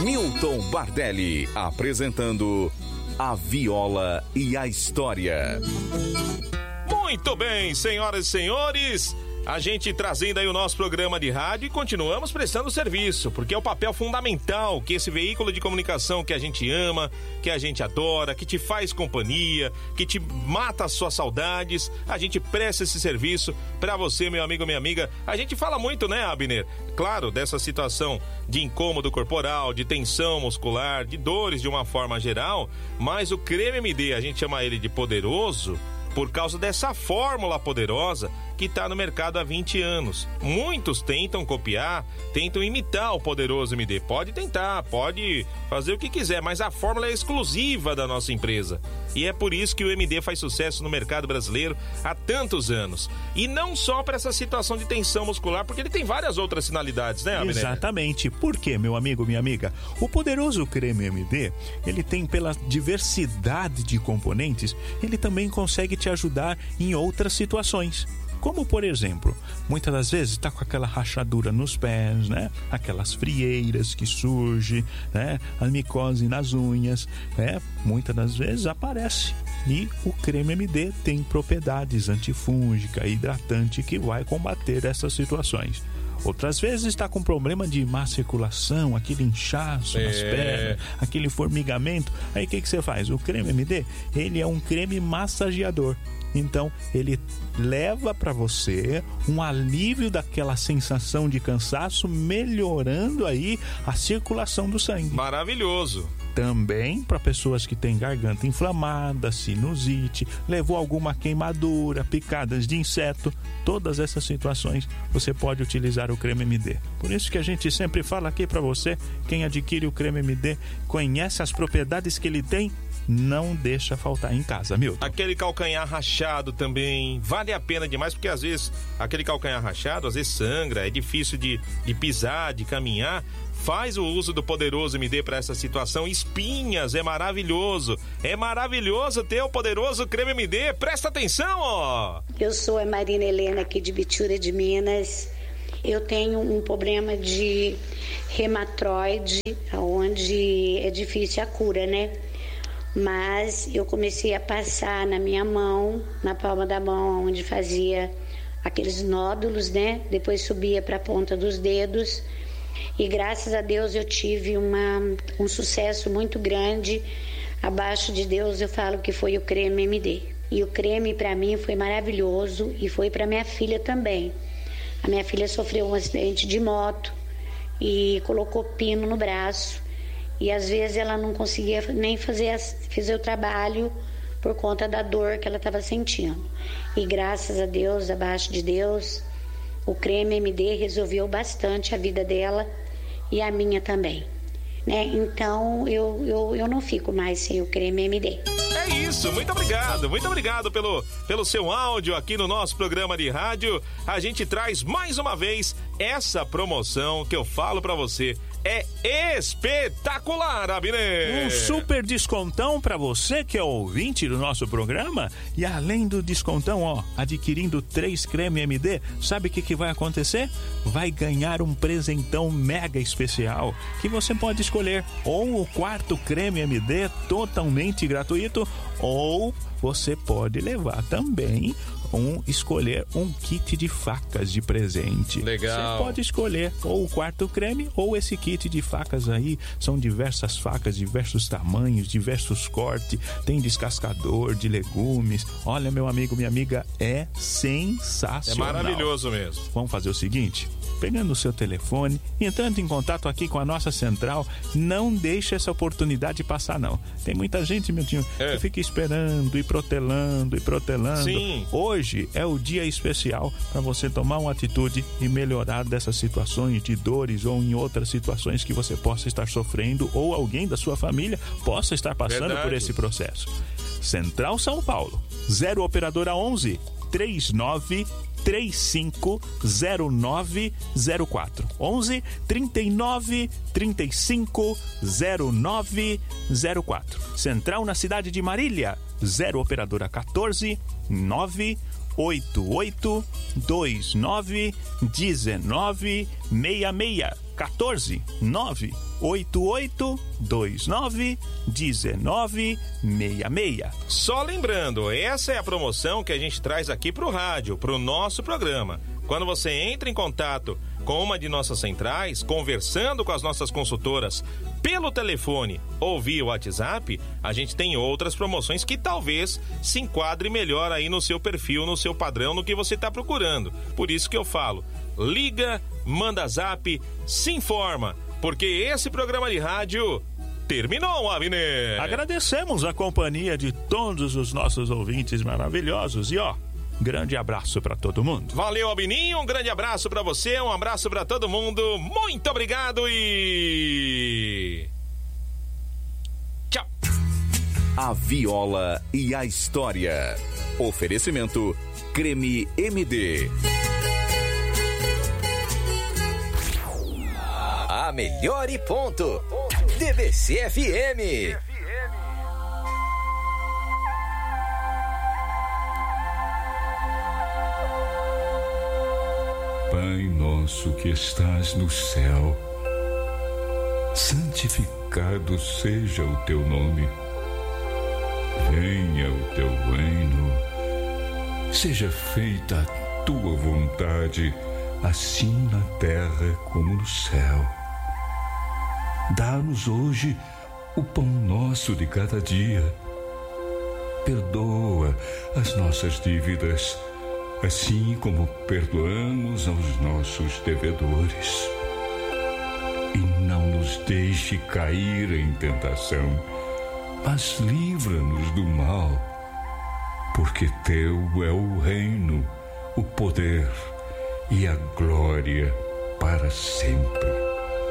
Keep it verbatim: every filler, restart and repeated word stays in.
Milton Bardelli apresentando A Viola e a História. Muito bem, senhoras e senhores, a gente trazendo aí o nosso programa de rádio e continuamos prestando serviço, porque é o papel fundamental que esse veículo de comunicação que a gente ama, que a gente adora, que te faz companhia, que te mata as suas saudades, a gente presta esse serviço pra você, meu amigo, minha amiga. A gente fala muito, né, Abner? Claro, dessa situação de incômodo corporal, de tensão muscular, de dores de uma forma geral, mas o Creme M D, a gente chama ele de poderoso por causa dessa fórmula poderosa que está no mercado há vinte anos. Muitos tentam copiar, tentam imitar o poderoso M D. Pode tentar, pode fazer o que quiser, mas a fórmula é exclusiva da nossa empresa. E é por isso que o M D faz sucesso no mercado brasileiro há tantos anos. E não só para essa situação de tensão muscular, porque ele tem várias outras finalidades, né, Abner? Exatamente. Por quê, meu amigo, minha amiga? O poderoso Creme M D, ele tem, pela diversidade de componentes, ele também consegue te ajudar em outras situações. Como, por exemplo, muitas das vezes está com aquela rachadura nos pés, né? Aquelas frieiras que surgem, né? A micose nas unhas, né? Muitas das vezes aparece. E o Creme M D tem propriedades antifúngica e hidratante que vai combater essas situações. Outras vezes está com problema de má circulação, aquele inchaço é. nas pernas, aquele formigamento. Aí o que, que você faz? O Creme M D, ele é um creme massageador. Então, ele leva para você um alívio daquela sensação de cansaço, melhorando aí a circulação do sangue. Maravilhoso! Também para pessoas que têm garganta inflamada, sinusite, levou alguma queimadura, picadas de inseto, todas essas situações você pode utilizar o Creme M D. Por isso que a gente sempre fala aqui para você, quem adquire o Creme M D, conhece as propriedades que ele tem, não deixa faltar em casa, Milton. Aquele calcanhar rachado também vale a pena demais, porque às vezes aquele calcanhar rachado, às vezes sangra, é difícil de, de pisar, de caminhar. Faz o uso do poderoso M D para essa situação. Espinhas, é maravilhoso. É maravilhoso ter o poderoso Creme M D. Presta atenção, ó. Eu sou a Marina Helena aqui de Bitura de Minas. Eu tenho um problema de reumatóide, onde é difícil a cura, né? Mas eu comecei a passar na minha mão, na palma da mão, onde fazia aqueles nódulos, né? Depois subia para a ponta dos dedos. E graças a Deus eu tive uma, um sucesso muito grande. Abaixo de Deus eu falo que foi o Creme M D. E o creme para mim foi maravilhoso e foi para minha filha também. A minha filha sofreu um acidente de moto e colocou pino no braço. E às vezes ela não conseguia nem fazer, fazer o trabalho por conta da dor que ela estava sentindo. E graças a Deus, abaixo de Deus, o Creme M D resolveu bastante a vida dela e a minha também, né? Então eu, eu, eu não fico mais sem o Creme M D. É isso, muito obrigado, muito obrigado pelo, pelo seu áudio aqui no nosso programa de rádio. A gente traz mais uma vez essa promoção que eu falo pra você. É espetacular, Abner! Um super descontão para você que é ouvinte do nosso programa. E além do descontão, ó, adquirindo três Creme M D, sabe o que, que vai acontecer? Vai ganhar um presentão mega especial que você pode escolher ou o quarto Creme M D totalmente gratuito, ou você pode levar também um, escolher um kit de facas de presente. Legal. Você pode escolher ou o quarto creme ou esse kit de facas aí. São diversas facas, diversos tamanhos, diversos cortes. Tem descascador de legumes. Olha, meu amigo, minha amiga, é sensacional. É maravilhoso mesmo. Vamos fazer o seguinte... Pegando o seu telefone, entrando em contato aqui com a nossa central, não deixe essa oportunidade passar, não. Tem muita gente, meu tio, é. que fica esperando e protelando e protelando. Sim. Hoje é o dia especial para você tomar uma atitude e melhorar dessas situações de dores ou em outras situações que você possa estar sofrendo ou alguém da sua família possa estar passando Verdade. por esse processo. Central São Paulo, zero operadora onze, trinta e nove, trinta e cinco, zero nove zero quatro. onze, trinta e nove, trinta e cinco, zero nove zero quatro. Central na cidade de Marília, zero operadora quatorze, nove oito oito dois nove um nove seis seis. quatorze nove oito oito dois nove um nove seis seis. Só lembrando, essa é a promoção que a gente traz aqui pro rádio, pro nosso programa. Quando você entra em contato com uma de nossas centrais, conversando com as nossas consultoras pelo telefone ou via WhatsApp, a gente tem outras promoções que talvez se enquadre melhor aí no seu perfil, no seu padrão, no que você está procurando. Por isso que eu falo, liga, manda zap, se informa, porque esse programa de rádio terminou, Abner. Agradecemos a companhia de todos os nossos ouvintes maravilhosos e ó, grande abraço para todo mundo. Valeu, Abininho, um grande abraço para você, um abraço para todo mundo, muito obrigado e tchau. A Viola e a História. Oferecimento Creme M D. A melhor e ponto. D B C F M. Pai nosso que estás no céu, santificado seja o teu nome. Venha o teu reino. Seja feita a tua vontade, assim na terra como no céu. Dá-nos hoje o pão nosso de cada dia. Perdoa as nossas dívidas, assim como perdoamos aos nossos devedores. E não nos deixe cair em tentação, mas livra-nos do mal, porque teu é o reino, o poder e a glória para sempre.